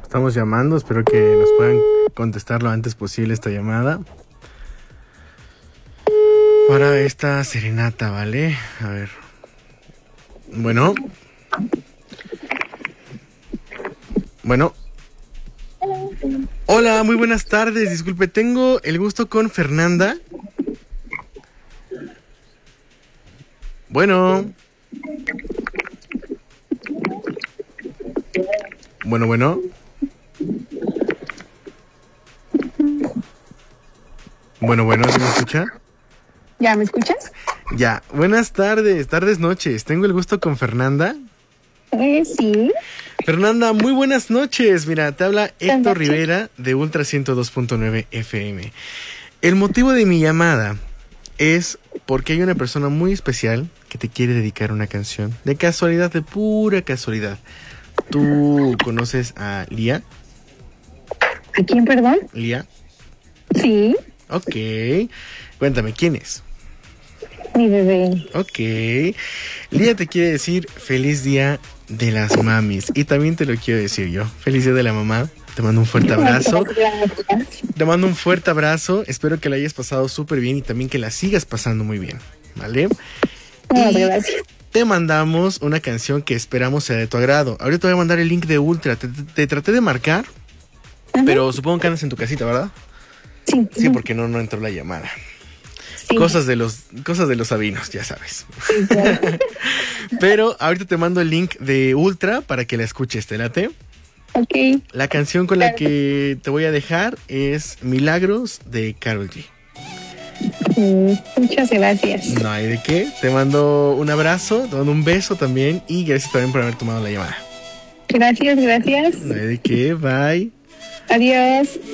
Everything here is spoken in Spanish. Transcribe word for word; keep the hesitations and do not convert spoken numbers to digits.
Estamos llamando, espero que nos puedan contestar lo antes posible esta llamada. Para esta serenata, ¿vale? A ver. Bueno. Bueno. Hola, muy buenas tardes. Disculpe, tengo el gusto con Fernanda. Bueno. Bueno, bueno. Bueno, bueno, ¿sí me escucha? ¿Ya me escuchas? Ya, buenas tardes, tardes, noches. Tengo el gusto con Fernanda. Eh, sí. Fernanda, muy buenas noches. Mira, te habla Héctor Rivera de Ultra ciento dos punto nueve F M. El motivo de mi llamada es porque hay una persona muy especial que te quiere dedicar una canción. De casualidad, de pura casualidad. ¿Tú conoces a Lía? ¿A quién, perdón? Lía. Sí. Ok. Cuéntame, ¿quién es? Mi bebé. Ok. Lía te quiere decir feliz día de las mamis. Y también te lo quiero decir yo. Feliz día de la mamá. Te mando un fuerte abrazo. Te mando un fuerte abrazo. Espero que la hayas pasado súper bien y también que la sigas pasando muy bien. ¿Vale? Muchas gracias. Te mandamos una canción que esperamos sea de tu agrado. Ahorita te voy a mandar el link de Ultra. Te, te, te traté de marcar, uh-huh. pero supongo que andas en tu casita, ¿verdad? Sí. Sí, porque no, no entró la llamada. Sí. Cosas de los, cosas de los sabinos, ya sabes. Sí, claro. Pero ahorita te mando el link de Ultra para que la escuches, ¿te late? Ok. La canción con claro. la que te voy a dejar es Milagros de Karol G. Mm, muchas gracias. No hay de qué. Te mando un abrazo, te mando un beso también y gracias también por haber tomado la llamada. Gracias, gracias. No hay de qué, bye. Adiós.